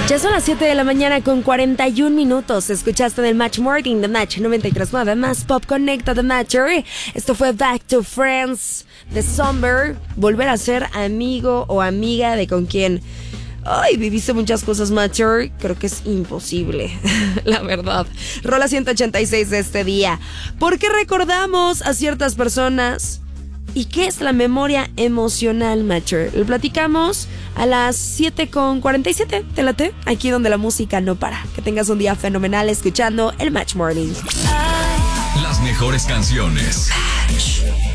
Ya son las 7 de la mañana con 41 minutos. Escuchaste en el Match Morning de Match 93.9 más Pop Connecta de Matcher. Esto fue Back to Friends de Somber. Volver a ser amigo o amiga de con quien viviste muchas cosas, Matcher. Creo que es imposible, la verdad. Rola 186 de este día. ¿Por qué recordamos a ciertas personas? ¿Y qué es la memoria emocional, Matcher? Lo platicamos a las 7:47. ¿Te late? Aquí donde la música no para. Que tengas un día fenomenal escuchando el Match Morning. Las mejores canciones. Match.